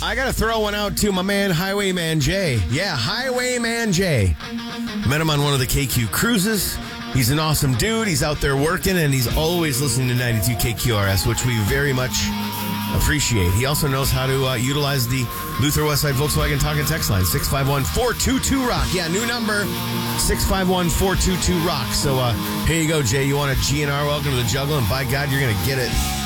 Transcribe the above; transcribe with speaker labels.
Speaker 1: I got to throw one out to my man, Highwayman Jay. Yeah, Highwayman Jay. Met him on one of the KQ cruises. He's an awesome dude. He's out there working, and he's always listening to 92 KQRS, which we very much appreciate. He also knows how to utilize the Luther Westside Volkswagen Talk and Text line, 651-422-ROCK. Yeah, new number, 651-422-ROCK. So here you go, Jay. You want a GNR welcome to the Juggle, and by God, you're going to get it.